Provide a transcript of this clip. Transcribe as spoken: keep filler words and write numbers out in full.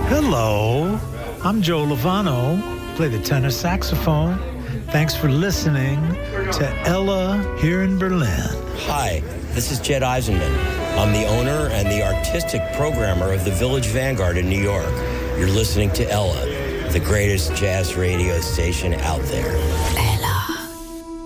Hello, I'm Joe Lovano, play the tenor saxophone. Thanks for listening to Ella here in Berlin. Hi, this is Jed Eisenman. I'm the owner and the artistic programmer of the Village Vanguard in New York. You're listening to Ella, the greatest jazz radio station out there.